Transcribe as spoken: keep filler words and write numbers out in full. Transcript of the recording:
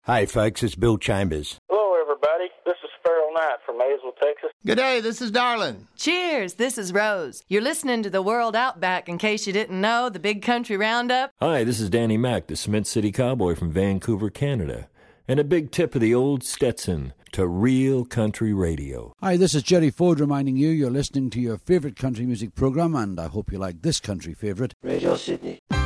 Hi, folks. It's Bill Chambers. Hello, everybody. This is Farrell Knight from Maysville, Texas. Good day. This is Darlin. Cheers. This is Rose. You're listening to the World Outback. In case you didn't know, the Big Country Roundup. Hi, this is Danny Mac, the Cement City Cowboy from Vancouver, Canada. And a big tip of the old Stetson to real country radio. Hi, this is Jerry Ford reminding you you're listening to your favourite country music programme, and I hope you like this country favourite, Radio Sydney.